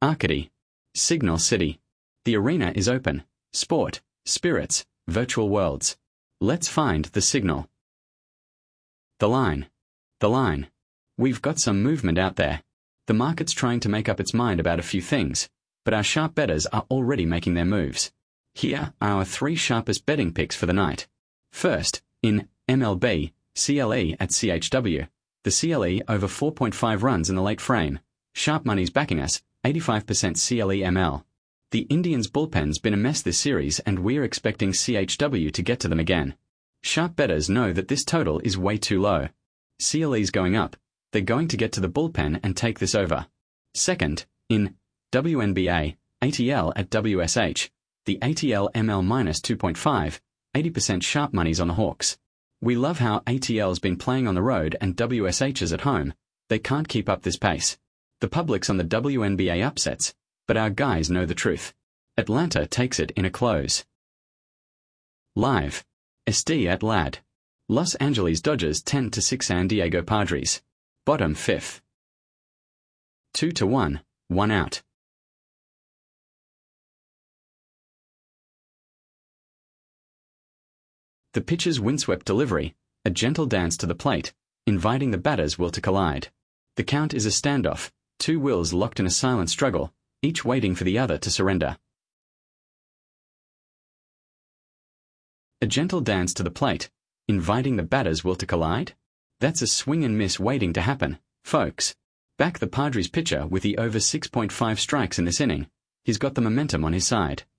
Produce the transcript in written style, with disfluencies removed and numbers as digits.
Arcady. Signal City. The arena is open. Sport, spirits, virtual worlds. Let's find the signal. The line. The line. We've got some movement out there. The market's trying to make up its mind about a few things, but our sharp bettors are already making their moves. Here are our 3 sharpest betting picks for the night. First, in MLB, CLE at CHW. The CLE over 4.5 runs in the late frame. Sharp money's backing us, 85% CLE ML. The Indians' bullpen's been a mess this series and we're expecting CHW to get to them again. Sharp bettors know that this total is way too low. CLE's going up. They're going to get to the bullpen and take this over. Second, in WNBA, ATL at WSH. The ATL ML minus 2.5, 80% sharp money's on the Hawks. We love how ATL's been playing on the road and WSH's at home. They can't keep up this pace. The public's on the WNBA upsets, but our guys know the truth. Atlanta takes it in a close. Live. SD at LAD. Los Angeles Dodgers 10-6 San Diego Padres. Bottom 5th. 2-1, 1 out. The pitcher's windswept delivery, a gentle dance to the plate, inviting the batter's will to collide. The count is a standoff, 2 wills locked in a silent struggle, each waiting for the other to surrender. A gentle dance to the plate, inviting the batter's will to collide? That's a swing and miss waiting to happen, folks. Back the Padres pitcher with the over 6.5 strikes in this inning. He's got the momentum on his side.